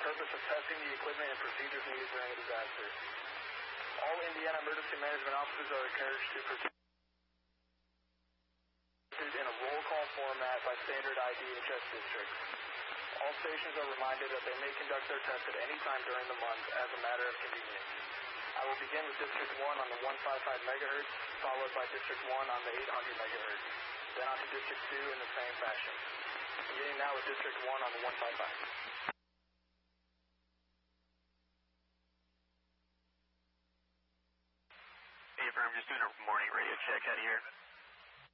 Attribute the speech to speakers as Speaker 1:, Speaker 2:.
Speaker 1: purpose of testing the equipment and procedures needed during a disaster. All Indiana emergency management officers are encouraged to proceed in a roll call format by standard IDHS districts. All stations are reminded that they may conduct their tests at any time during the month as a matter of convenience. I will begin with District 1 on the 155 megahertz, followed by District 1 on the 800 megahertz, then on to District 2 in the same fashion. Beginning now with District 1 on the 155.
Speaker 2: Hey, firm, just doing a morning radio check out of here.